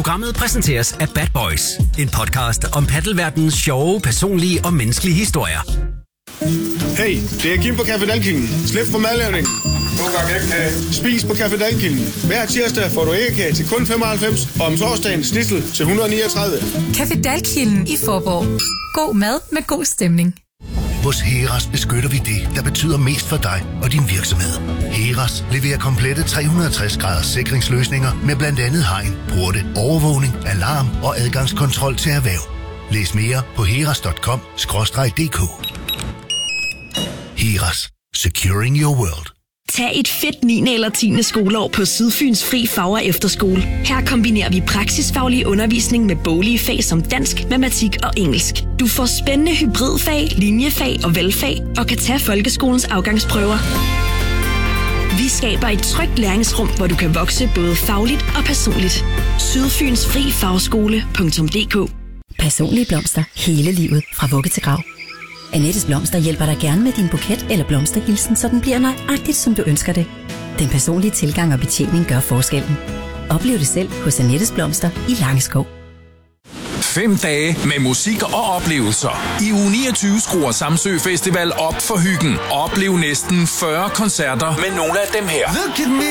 Programmet præsenteres af Bad Boys, en podcast om paddelverdenens sjove, personlige og menneskelige historier. Hey, det er Kim på Café Dalkilden. Slip for madlavning. Spis på Café Dalkilden. Hver tirsdag får du æggekage til kun 95, og om torsdagen snitsel til 139. Café Dalkilden i Forborg. God mad med god stemning. Hos Heras beskytter vi det, der betyder mest for dig og din virksomhed. Heras leverer komplette 360-graders sikringsløsninger med blandt andet hegn, porte, overvågning, alarm og adgangskontrol til erhverv. Læs mere på heras.com/dk. Heras. Securing your world. Tag et fedt 9. eller 10. skoleår på Sydfyns Fri Fag- og Efterskole. Her kombinerer vi praksisfaglig undervisning med boglige fag som dansk, matematik og engelsk. Du får spændende hybridfag, linjefag og valgfag og kan tage folkeskolens afgangsprøver. Vi skaber et trygt læringsrum, hvor du kan vokse både fagligt og personligt. Sydfyns Fri Fagskole.dk. Personlige blomster hele livet fra vugge til grav. Annettes Blomster hjælper dig gerne med din buket eller blomsterhilsen, så den bliver nøjagtigt, som du ønsker det. Den personlige tilgang og betjening gør forskellen. Oplev det selv hos Annettes Blomster i Langeskov. 5 dage med musik og oplevelser. I uge 29 skruer Samsø Festival op for hyggen. Oplev næsten 40 koncerter med nogle af dem her.